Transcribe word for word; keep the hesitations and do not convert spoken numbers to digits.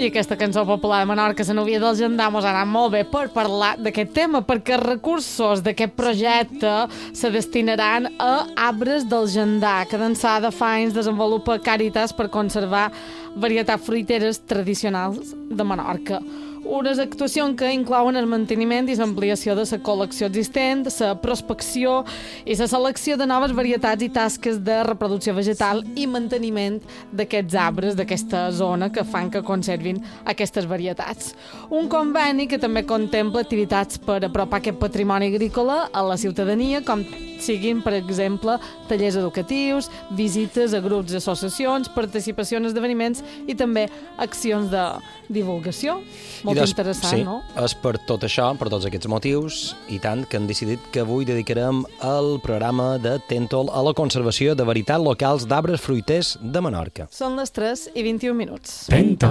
I aquesta cançó popular de Menorca, La núvia del Gendar, mos ha anat molt bé per parlar d'aquest tema, perquè els recursos d'aquest projecte se destinaran a arbres del Gendar, que d'ençà de fa anys desenvolupa Càritas per conservar varietats fruiteres tradicionals de Menorca. Unes actuacions que inclouen el manteniment i l'ampliació de la col·lecció existent, la prospecció i la selecció de noves varietats i tasques de reproducció vegetal i manteniment d'aquests arbres, d'aquesta zona, que fan que conservin aquestes varietats. Un conveni que també contempla activitats per apropar aquest patrimoni agrícola a la ciutadania, com siguin, per exemple, tallers educatius, visites a grups i associacions, participació en esdeveniments i també accions de divulgació. Molt des... interessant, sí, no? És per tot això, per tots aquests motius, i tant, que hem decidit que avui dedicarem el programa de Tèntol a la conservació de varietats locals d'arbres fruiters de Menorca. Són les tres i vint-i-un minuts. Tèntol.